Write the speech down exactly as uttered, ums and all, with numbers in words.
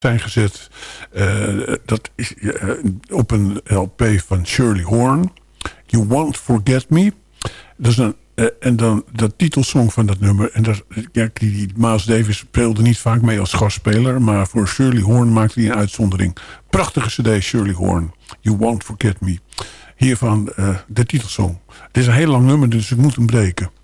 zijn gezet. Uh, dat is uh, op een L P van Shirley Horn. You Won't Forget Me. Dat is een, uh, en dan de titelsong van dat nummer. En dat, ja, die, die Miles Davis speelde niet vaak mee als gastspeler. Maar voor Shirley Horn maakte hij een uitzondering. Prachtige cd, Shirley Horn. You Won't Forget Me. Hiervan uh, de titelsong. Het is een heel lang nummer, dus ik moet hem breken.